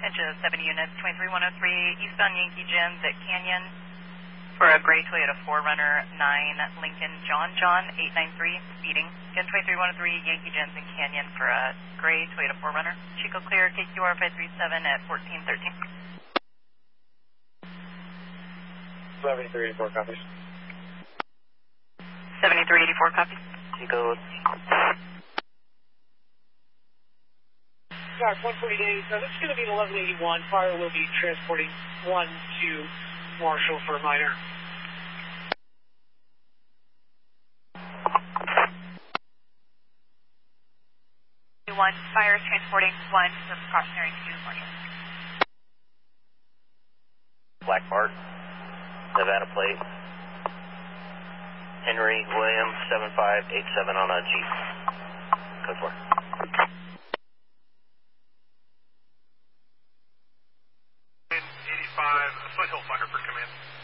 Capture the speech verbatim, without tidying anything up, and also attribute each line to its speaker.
Speaker 1: bunch of seven units, twenty-three one oh three, eastbound Yankee Gyms at Canyon for a gray Toyota four runner, nine Lincoln John John, eight nine three, speeding. Again, twenty-three one oh three, Yankee Gyms in Canyon for a gray Toyota four runner. Chico clear, K Q R five three seven at fourteen thirteen.
Speaker 2: seventy-three eighty-four copies.
Speaker 1: seventy-three eighty-four copy.
Speaker 3: Chico.
Speaker 2: Sharp one forty-eight, so this is going to be an eleven eighty-one. Fire will be transporting one to Marshall for a minor.
Speaker 1: One, fire is transporting one for precautionary to Marshall.
Speaker 3: Black Bart, Nevada plate. Henry Williams, seven five eight seven on a Jeep. Code four.
Speaker 4: eighty-five, Foothill Fire for command.